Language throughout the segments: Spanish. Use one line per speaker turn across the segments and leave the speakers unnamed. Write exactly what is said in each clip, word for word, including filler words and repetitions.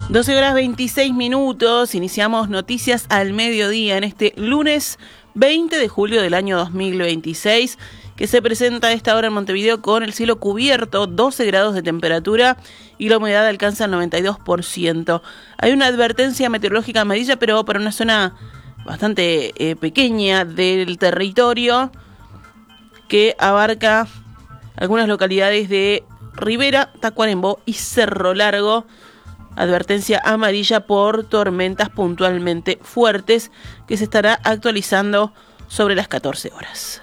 doce horas veintiséis minutos, iniciamos Noticias al Mediodía en este lunes veinte de julio del año dos mil veintiséis, que se presenta a esta hora en Montevideo con el cielo cubierto, doce grados de temperatura y la humedad alcanza el noventa y dos por ciento. Hay una advertencia meteorológica amarilla, pero para una zona bastante eh, pequeña del territorio que abarca algunas localidades de Rivera, Tacuarembó y Cerro Largo. Advertencia amarilla por tormentas puntualmente fuertes que se estará actualizando sobre las catorce horas.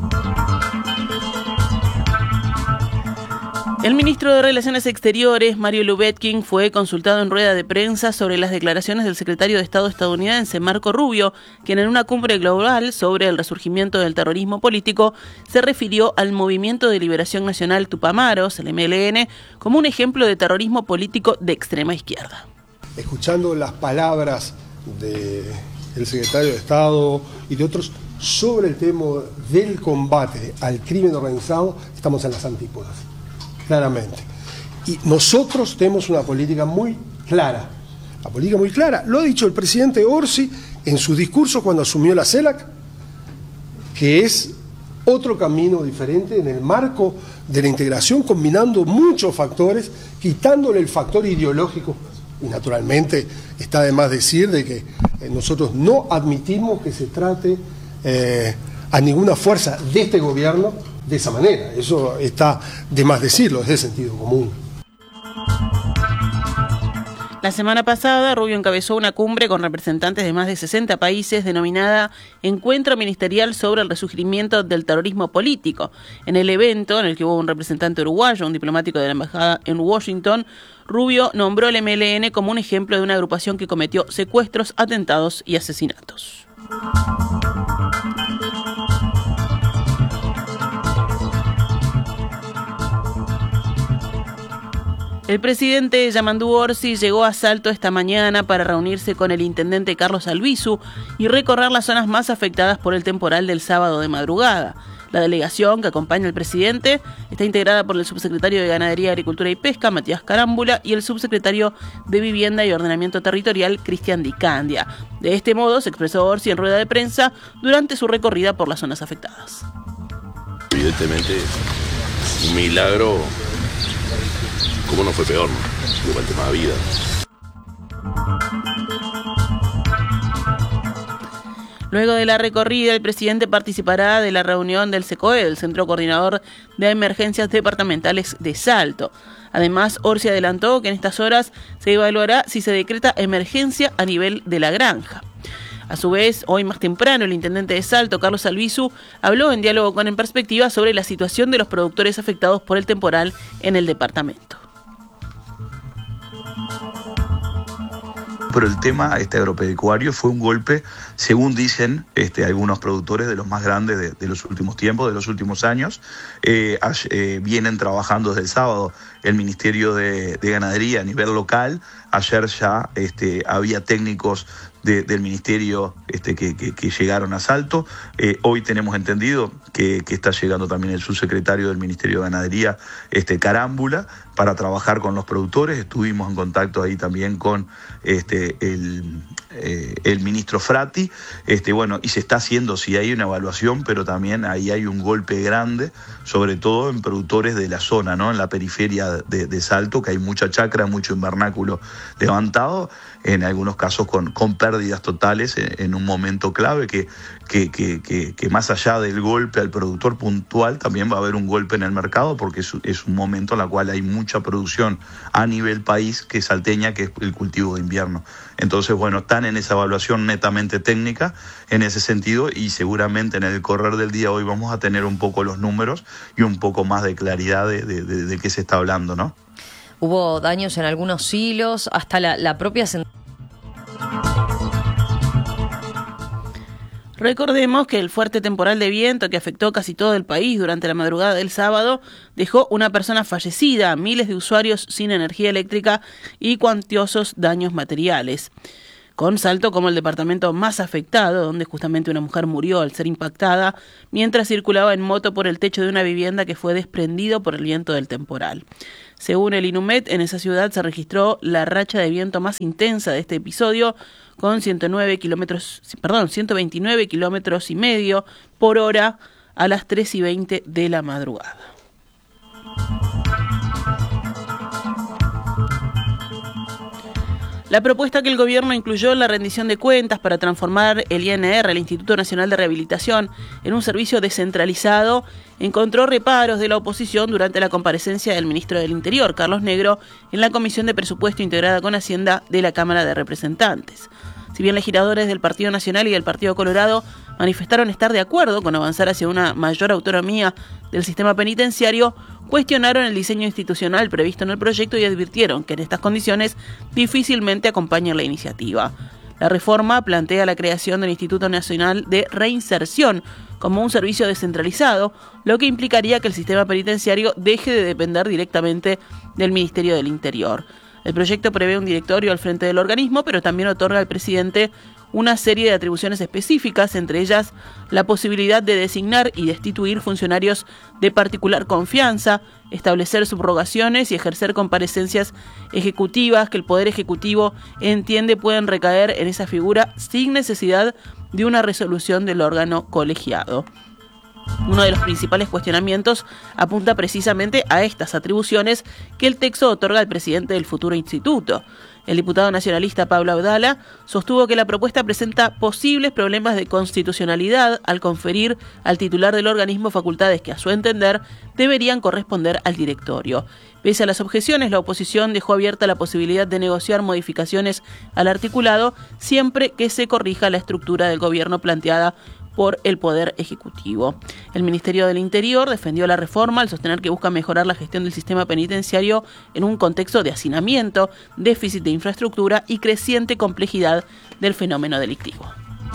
El ministro de Relaciones Exteriores, Mario Lubetkin, fue consultado en rueda de prensa sobre las declaraciones del secretario de Estado estadounidense, Marco Rubio, quien en una cumbre global sobre el resurgimiento del terrorismo político se refirió al Movimiento de Liberación Nacional Tupamaros, el M L N, como un ejemplo de terrorismo político de extrema izquierda.
Escuchando las palabras del secretario de Estado y de otros sobre el tema del combate al crimen organizado, estamos en las antípodas. Claramente. Y nosotros tenemos una política muy clara, la política muy clara, lo ha dicho el presidente Orsi en su discurso cuando asumió la CELAC, que es otro camino diferente en el marco de la integración, combinando muchos factores, quitándole el factor ideológico, y naturalmente está de más decir de que eh, nosotros no admitimos que se trate eh, a ninguna fuerza de este gobierno de esa manera. Eso está de más decirlo, es de sentido común.
La semana pasada, Rubio encabezó una cumbre con representantes de más de sesenta países denominada Encuentro Ministerial sobre el Resurgimiento del Terrorismo Político. En el evento, en el que hubo un representante uruguayo, un diplomático de la embajada en Washington, Rubio nombró al M L N como un ejemplo de una agrupación que cometió secuestros, atentados y asesinatos. El presidente Yamandú Orsi llegó a Salto esta mañana para reunirse con el intendente Carlos Albizu y recorrer las zonas más afectadas por el temporal del sábado de madrugada. La delegación que acompaña al presidente está integrada por el subsecretario de Ganadería, Agricultura y Pesca, Matías Carámbula, y el subsecretario de Vivienda y Ordenamiento Territorial, Cristian Di Candia. De este modo, se expresó Orsi en rueda de prensa durante su recorrida por las zonas afectadas.
Evidentemente, un milagro. ¿Cómo no fue peor? Igual el tema de vida.
Luego de la recorrida, el presidente participará de la reunión del SECOE, el Centro Coordinador de Emergencias Departamentales de Salto. Además, Orsi adelantó que en estas horas se evaluará si se decreta emergencia a nivel de la granja. A su vez, hoy más temprano, el intendente de Salto, Carlos Albizu, habló en diálogo con En Perspectiva sobre la situación de los productores afectados por el temporal en el departamento.
Pero el tema este agropecuario fue un golpe, según dicen este, algunos productores, de los más grandes de, de los últimos tiempos, de los últimos años. Eh, eh, vienen trabajando desde el sábado el Ministerio de, de Ganadería a nivel local. Ayer ya este, había técnicos de, del Ministerio este, que, que, que llegaron a Salto. Eh, hoy tenemos entendido que, que está llegando también el subsecretario del Ministerio de Ganadería, este, Carámbula, para trabajar con los productores. Estuvimos en contacto ahí también con este, el, eh, el ministro Frati. Este, bueno, y se está haciendo, sí hay una evaluación, pero también ahí hay un golpe grande, sobre todo en productores de la zona, ¿no? En la periferia de, de Salto, que hay mucha chacra, mucho invernáculo levantado, en algunos casos con, con pérdidas totales en, en un momento clave que, que, que, que, que más allá del golpe al productor puntual, también va a haber un golpe en el mercado, porque es, es un momento en el cual hay mucha producción a nivel país que salteña, que es el cultivo de invierno. Entonces, bueno, están en esa evaluación netamente técnica en ese sentido, y seguramente en el correr del día hoy vamos a tener un poco los números y un poco más de claridad de, de, de, de qué se está hablando, ¿no?
Hubo daños en algunos silos, hasta la, la propia...
Recordemos que el fuerte temporal de viento que afectó casi todo el país durante la madrugada del sábado dejó una persona fallecida, miles de usuarios sin energía eléctrica y cuantiosos daños materiales. con Salto como el departamento más afectado, donde justamente una mujer murió al ser impactada mientras circulaba en moto por el techo de una vivienda que fue desprendido por el viento del temporal. Según el INUMED, en esa ciudad se registró la racha de viento más intensa de este episodio, con ciento nueve kilómetros, perdón, ciento veintinueve kilómetros y medio por hora a las tres y veinte de la madrugada. La propuesta que el gobierno incluyó en la rendición de cuentas para transformar el I N R, el Instituto Nacional de Rehabilitación, en un servicio descentralizado, encontró reparos de la oposición durante la comparecencia del ministro del Interior, Carlos Negro, en la Comisión de Presupuesto integrada con Hacienda de la Cámara de Representantes. Si bien legisladores del Partido Nacional y del Partido Colorado manifestaron estar de acuerdo con avanzar hacia una mayor autonomía del sistema penitenciario, cuestionaron el diseño institucional previsto en el proyecto y advirtieron que en estas condiciones difícilmente acompañan la iniciativa. La reforma plantea la creación del Instituto Nacional de Reinserción como un servicio descentralizado, lo que implicaría que el sistema penitenciario deje de depender directamente del Ministerio del Interior. El proyecto prevé un directorio al frente del organismo, pero también otorga al presidente una serie de atribuciones específicas, entre ellas la posibilidad de designar y destituir funcionarios de particular confianza, establecer subrogaciones y ejercer comparecencias ejecutivas que el Poder Ejecutivo entiende pueden recaer en esa figura sin necesidad de una resolución del órgano colegiado. Uno de los principales cuestionamientos apunta precisamente a estas atribuciones que el texto otorga al presidente del futuro instituto. El diputado nacionalista Pablo Abdala sostuvo que la propuesta presenta posibles problemas de constitucionalidad al conferir al titular del organismo facultades que, a su entender, deberían corresponder al directorio. Pese a las objeciones, la oposición dejó abierta la posibilidad de negociar modificaciones al articulado siempre que se corrija la estructura del gobierno planteada por el Poder Ejecutivo. El Ministerio del Interior defendió la reforma al sostener que busca mejorar la gestión del sistema penitenciario en un contexto de hacinamiento, déficit de infraestructura y creciente complejidad del fenómeno delictivo.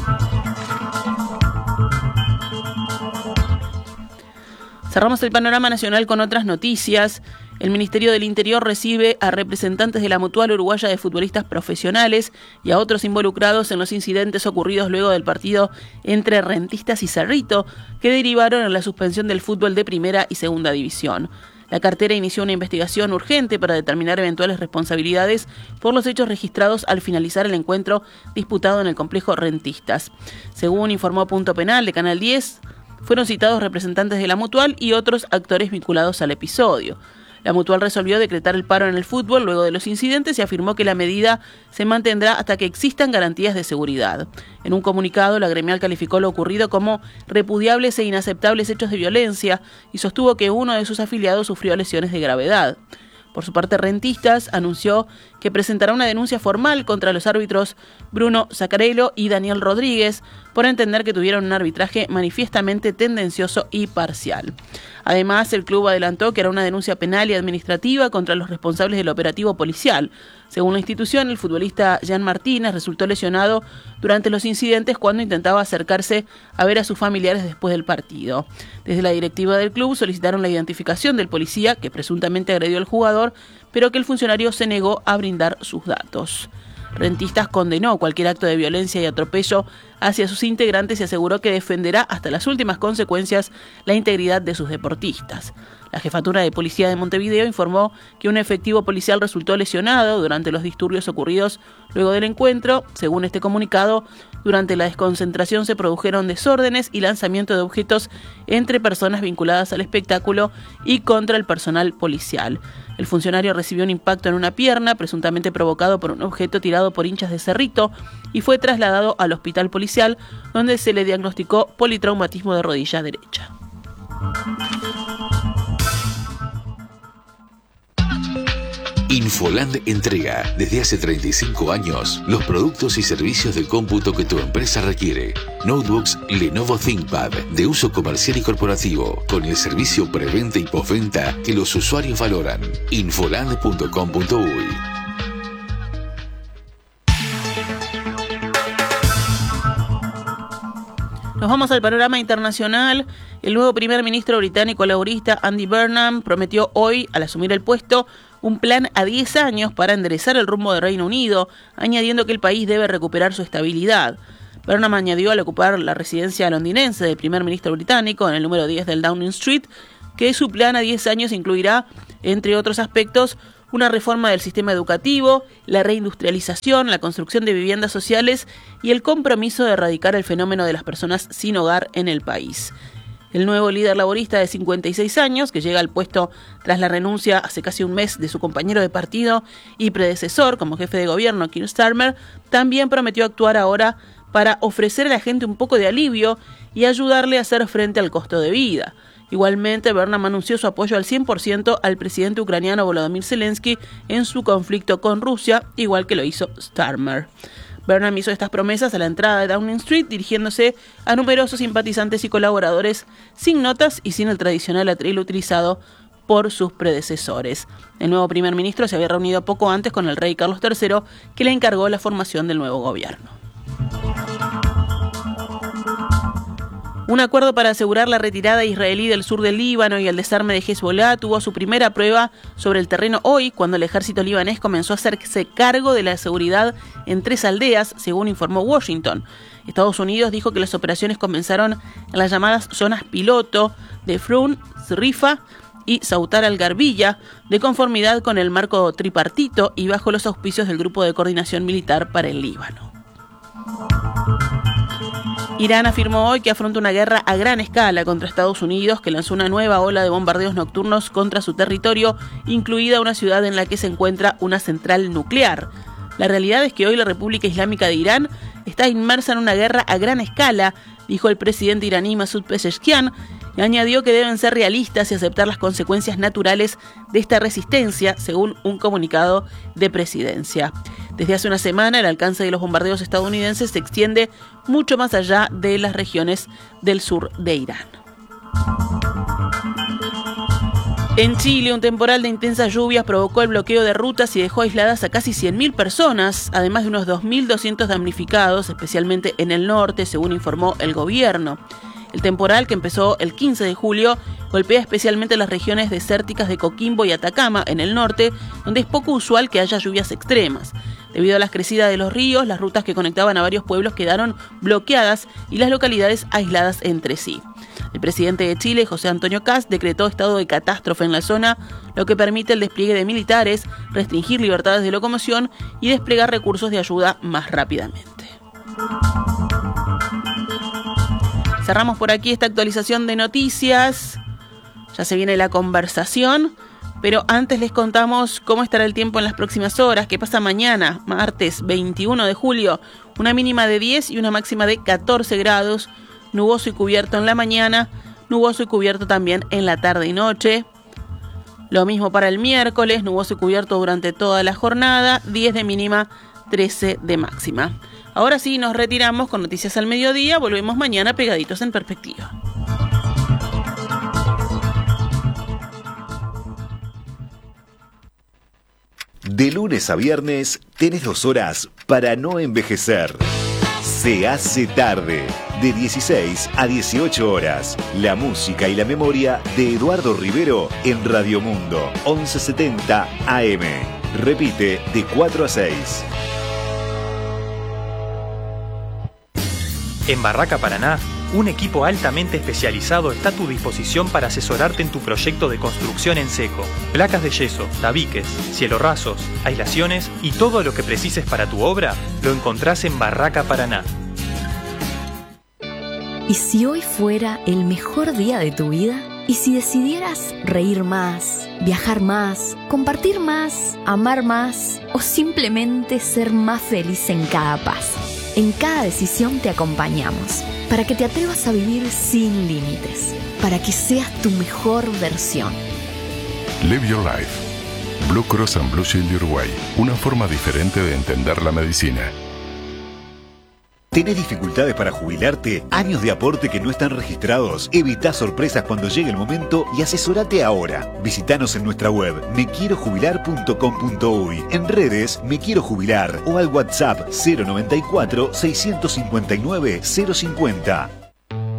Cerramos el panorama nacional con otras noticias. El Ministerio del Interior recibe a representantes de la Mutual Uruguaya de Futbolistas Profesionales y a otros involucrados en los incidentes ocurridos luego del partido entre Rentistas y Cerrito, que derivaron en la suspensión del fútbol de primera y segunda división. La cartera inició una investigación urgente para determinar eventuales responsabilidades por los hechos registrados al finalizar el encuentro disputado en el complejo Rentistas. Según informó Punto Penal de Canal diez, fueron citados representantes de la Mutual y otros actores vinculados al episodio. La Mutual resolvió decretar el paro en el fútbol luego de los incidentes y afirmó que la medida se mantendrá hasta que existan garantías de seguridad. En un comunicado, la gremial calificó lo ocurrido como repudiables e inaceptables hechos de violencia y sostuvo que uno de sus afiliados sufrió lesiones de gravedad. Por su parte, Rentistas anunció que presentará una denuncia formal contra los árbitros Bruno Zaccarello y Daniel Rodríguez por entender que tuvieron un arbitraje manifiestamente tendencioso y parcial. Además, el club adelantó que hará una denuncia penal y administrativa contra los responsables del operativo policial. Según la institución, el futbolista Jan Martínez resultó lesionado durante los incidentes cuando intentaba acercarse a ver a sus familiares después del partido. Desde la directiva del club solicitaron la identificación del policía que presuntamente agredió al jugador, pero que el funcionario se negó a brindar sus datos. Rentistas condenó cualquier acto de violencia y atropello hacia sus integrantes y aseguró que defenderá hasta las últimas consecuencias la integridad de sus deportistas. La Jefatura de Policía de Montevideo informó que un efectivo policial resultó lesionado durante los disturbios ocurridos luego del encuentro. Según este comunicado, durante la desconcentración se produjeron desórdenes y lanzamiento de objetos entre personas vinculadas al espectáculo y contra el personal policial. El funcionario recibió un impacto en una pierna, presuntamente provocado por un objeto tirado por hinchas de Cerrito, y fue trasladado al hospital policial, donde se le diagnosticó politraumatismo de rodilla derecha.
Infoland entrega desde hace treinta y cinco años los productos y servicios de cómputo que tu empresa requiere. Notebooks Lenovo ThinkPad de uso comercial y corporativo, con el servicio preventa y postventa que los usuarios valoran. Infoland punto com punto uy.
Nos vamos al panorama internacional. El nuevo primer ministro británico laborista Andy Burnham prometió hoy, al asumir el puesto, un plan a diez años para enderezar el rumbo del Reino Unido, añadiendo que el país debe recuperar su estabilidad. Burnham añadió al ocupar la residencia londinense del primer ministro británico en el número diez del Downing Street que su plan a diez años incluirá, entre otros aspectos, una reforma del sistema educativo, la reindustrialización, la construcción de viviendas sociales y el compromiso de erradicar el fenómeno de las personas sin hogar en el país. El nuevo líder laborista de cincuenta y seis años, que llega al puesto tras la renuncia hace casi un mes de su compañero de partido y predecesor como jefe de gobierno, Keir Starmer, también prometió actuar ahora para ofrecer a la gente un poco de alivio y ayudarle a hacer frente al costo de vida. Igualmente, Burnham anunció su apoyo al cien por ciento al presidente ucraniano Volodymyr Zelensky en su conflicto con Rusia, igual que lo hizo Starmer. Burnham hizo estas promesas a la entrada de Downing Street, dirigiéndose a numerosos simpatizantes y colaboradores sin notas y sin el tradicional atril utilizado por sus predecesores. El nuevo primer ministro se había reunido poco antes con el rey Carlos tercero, que le encargó la formación del nuevo gobierno. Un acuerdo para asegurar la retirada israelí del sur del Líbano y el desarme de Hezbollah tuvo su primera prueba sobre el terreno hoy, cuando el ejército libanés comenzó a hacerse cargo de la seguridad en tres aldeas, según informó Washington. Estados Unidos dijo que las operaciones comenzaron en las llamadas zonas piloto de Frun, Zrifa y Sautar al-Garbilla, de conformidad con el marco tripartito y bajo los auspicios del Grupo de Coordinación Militar para el Líbano. Irán afirmó hoy que afronta una guerra a gran escala contra Estados Unidos, que lanzó una nueva ola de bombardeos nocturnos contra su territorio, incluida una ciudad en la que se encuentra una central nuclear. La realidad es que hoy la República Islámica de Irán está inmersa en una guerra a gran escala, dijo el presidente iraní Masoud Pezeshkian, y añadió que deben ser realistas y aceptar las consecuencias naturales de esta resistencia, según un comunicado de presidencia. Desde hace una semana, el alcance de los bombardeos estadounidenses se extiende mucho más allá de las regiones del sur de Irán. En Chile, un temporal de intensas lluvias provocó el bloqueo de rutas y dejó aisladas a casi cien mil personas, además de unos dos mil doscientos damnificados, especialmente en el norte, según informó el gobierno. El temporal, que empezó el quince de julio, golpea especialmente las regiones desérticas de Coquimbo y Atacama, en el norte, donde es poco usual que haya lluvias extremas. Debido a las crecidas de los ríos, las rutas que conectaban a varios pueblos quedaron bloqueadas y las localidades aisladas entre sí. El presidente de Chile, José Antonio Kast, decretó estado de catástrofe en la zona, lo que permite el despliegue de militares, restringir libertades de locomoción y desplegar recursos de ayuda más rápidamente. Cerramos por aquí esta actualización de noticias. Ya se viene la conversación, pero antes les contamos cómo estará el tiempo en las próximas horas. ¿Qué pasa mañana, martes veintiuno de julio? Una mínima de diez y una máxima de catorce grados. Nuboso y cubierto en la mañana, nuboso y cubierto también en la tarde y noche. Lo mismo para el miércoles, nuboso y cubierto durante toda la jornada, diez de mínima, trece de máxima. Ahora sí, nos retiramos con Noticias al Mediodía. Volvemos mañana pegaditos en perspectiva.
De lunes a viernes tenés dos horas para no envejecer. Se hace tarde, de dieciséis a dieciocho horas. La música y la memoria de Eduardo Rivero en Radio Mundo, once setenta A M. Repite de cuatro a seis.
En Barraca Paraná, un equipo altamente especializado está a tu disposición para asesorarte en tu proyecto de construcción en seco. Placas de yeso, tabiques, cielorrasos, aislaciones y todo lo que precises para tu obra lo encontrás en Barraca Paraná.
¿Y si hoy fuera el mejor día de tu vida? ¿Y si decidieras reír más, viajar más, compartir más, amar más o simplemente ser más feliz en cada paso? En cada decisión te acompañamos, para que te atrevas a vivir sin límites, para que seas tu mejor versión.
Live Your Life. Blue Cross and Blue Shield de Uruguay. Una forma diferente de entender la medicina.
¿Tenés dificultades para jubilarte? ¿Años de aporte que no están registrados? Evita sorpresas cuando llegue el momento y asesorate ahora. Visítanos en nuestra web me quiero jubilar punto com punto uy, en redes Me Quiero Jubilar o al WhatsApp cero noventa y cuatro, seiscientos cincuenta y nueve, cero cincuenta.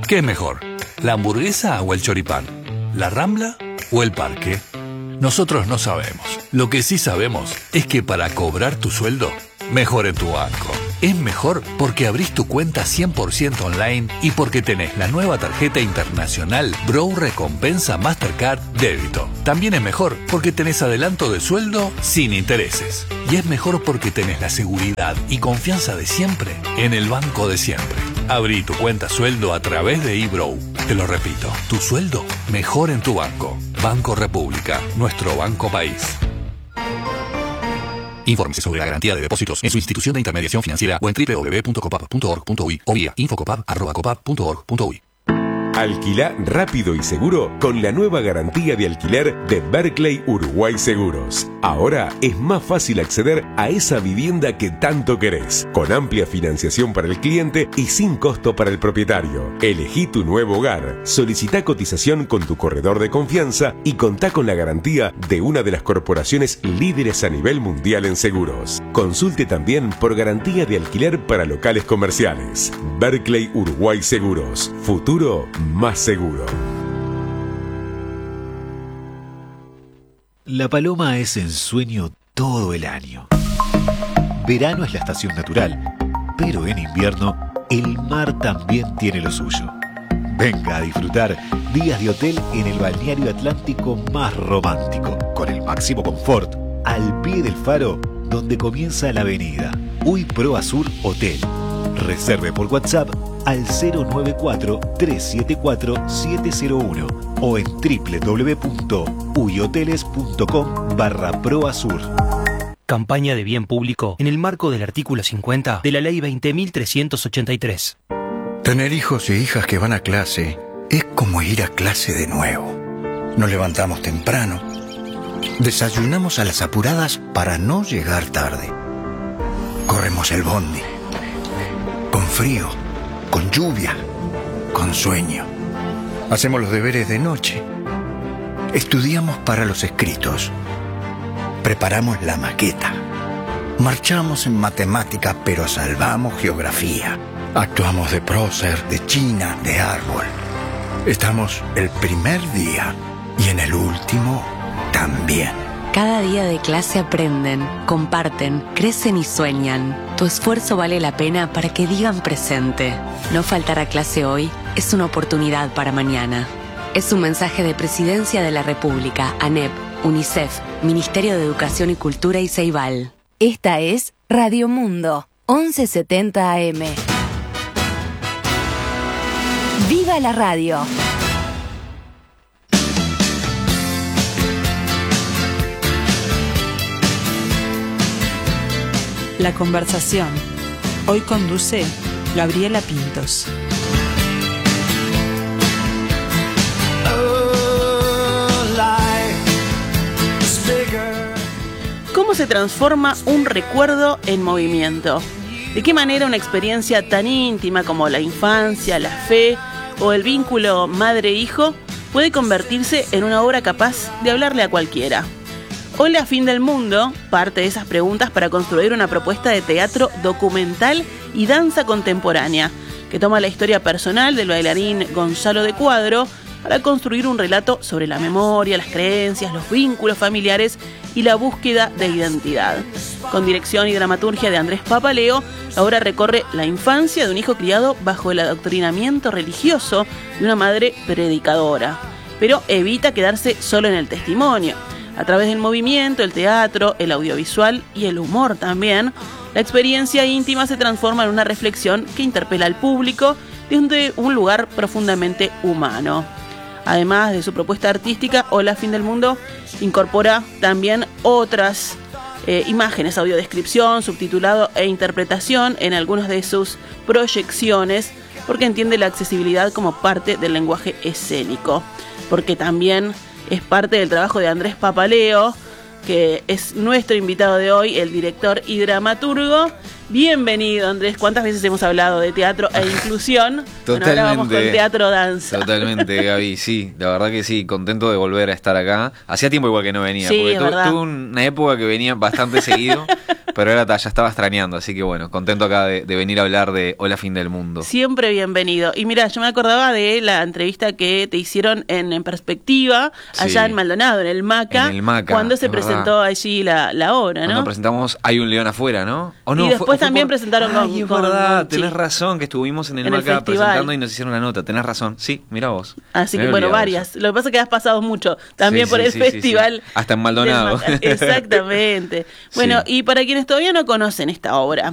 ¿Qué es mejor? ¿La hamburguesa o el choripán? ¿La Rambla o el parque? Nosotros no sabemos. Lo que sí sabemos es que para cobrar tu sueldo, mejor en tu banco. Es mejor porque abrís tu cuenta cien por ciento online y porque tenés la nueva tarjeta internacional Bro Recompensa Mastercard Débito. También es mejor porque tenés adelanto de sueldo sin intereses. Y es mejor porque tenés la seguridad y confianza de siempre en el banco de siempre. Abrí tu cuenta sueldo a través de eBrow. Te lo repito, tu sueldo mejor en tu banco. Banco República, nuestro banco país. Infórmese sobre la garantía de depósitos en su institución de intermediación financiera o en doble u doble u doble u punto copap punto org punto uy o vía infocopap arroba copap punto org punto uy.
Alquilá rápido y seguro con la nueva garantía de alquiler de Berkeley Uruguay Seguros. Ahora es más fácil acceder a esa vivienda que tanto querés, con amplia financiación para el cliente y sin costo para el propietario. Elegí tu nuevo hogar, solicitá cotización con tu corredor de confianza y contá con la garantía de una de las corporaciones líderes a nivel mundial en seguros. Consulte también por garantía de alquiler para locales comerciales. Berkeley Uruguay Seguros. Futuro más seguro.
La paloma es ensueño todo el año. Verano es la estación natural, pero en invierno el mar también tiene lo suyo. Venga a disfrutar días de hotel en el balneario atlántico más romántico, con el máximo confort, al pie del faro donde comienza la avenida. Uy Pro Azur Hotel. Reserve por WhatsApp al cero nueve cuatro, tres siete cuatro, siete cero uno o en doble u doble u doble u punto uyoteles punto com barra proazur.
Campaña de bien público en el marco del artículo cincuenta de la Ley veinte mil trescientos ochenta y tres.
Tener hijos e hijas que van a clase es como ir a clase de nuevo. Nos levantamos temprano, desayunamos a las apuradas para no llegar tarde. Corremos el bondi, con frío, con lluvia, con sueño. Hacemos los deberes de noche. Estudiamos para los escritos. Preparamos la maqueta. Marchamos en matemática, pero salvamos geografía. Actuamos de prócer, de china, de árbol. Estamos el primer día y en el último también.
Cada día de clase aprenden, comparten, crecen y sueñan. Tu esfuerzo vale la pena para que digan presente. No faltar a clase hoy es una oportunidad para mañana. Es un mensaje de Presidencia de la República, ANEP, UNICEF, Ministerio de Educación y Cultura y Ceibal.
Esta es Radio Mundo, once setenta A M. ¡Viva la radio!
La conversación. Hoy conduce Gabriela Pintos.
¿Cómo se transforma un recuerdo en movimiento? ¿De qué manera una experiencia tan íntima como la infancia, la fe o el vínculo madre-hijo puede convertirse en una obra capaz de hablarle a cualquiera? Hola, Fin del Mundo parte de esas preguntas para construir una propuesta de teatro documental y danza contemporánea que toma la historia personal del bailarín Gonzalo de Cuadro para construir un relato sobre la memoria, las creencias, los vínculos familiares y la búsqueda de identidad. Con dirección y dramaturgia de Andrés Papaleo, la obra recorre la infancia de un hijo criado bajo el adoctrinamiento religioso de una madre predicadora, pero evita quedarse solo en el testimonio. A través del movimiento, el teatro, el audiovisual y el humor también, la experiencia íntima se transforma en una reflexión que interpela al público desde un lugar profundamente humano. Además de su propuesta artística, Hola, Fin del Mundo incorpora también otras eh, imágenes, audiodescripción, subtitulado e interpretación en algunas de sus proyecciones, porque entiende la accesibilidad como parte del lenguaje escénico, porque también es parte del trabajo de Andrés Papaleo, que es nuestro invitado de hoy, el director y dramaturgo. Bienvenido, Andrés. ¿Cuántas veces hemos hablado de teatro e inclusión?
Totalmente.
Bueno, hablábamos con teatro danza.
Totalmente, Gaby, sí. La verdad que sí, contento de volver a estar acá. Hacía tiempo igual que no venía,
sí,
porque tu,
tuve
una época que venía bastante seguido, pero ahora ta, ya estaba extrañando, así que bueno, contento acá de, de venir a hablar de Hola Fin del Mundo.
Siempre bienvenido. Y mira, yo me acordaba de la entrevista que te hicieron en, en Perspectiva, allá
Sí.
en Maldonado, en el MACA,
En el MACA,
cuando se
es verdad.
presentó allí la, la obra, ¿no?
Cuando presentamos Hay un león afuera, ¿no? ¿O no?
Y
Fue-
después
fue
también
por-
presentaron con,
Ay, es
con-
verdad,
con-
tenés
sí.
razón, que estuvimos en el
En el
MACA
festival.
presentando y nos hicieron una nota, tenés razón. Sí, mira vos.
Así
Me
que
había
bueno,
olvidado
varias. Lo que pasa es que has pasado mucho también
Sí,
por
sí,
el
sí, sí, sí.
festival.
Hasta en
del
Maldonado.
MACA. Exactamente. Bueno,
Sí.
y para quienes todavía no conocen esta obra,